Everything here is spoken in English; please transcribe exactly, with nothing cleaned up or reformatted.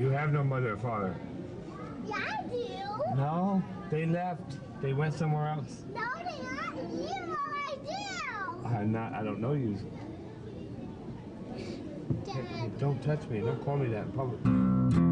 You have no mother or father. Yeah, I do. No, they left. They went somewhere else. No, they not. You know I do. I'm not. I don't know you. Dad. Hey, don't touch me. Don't call me that in public.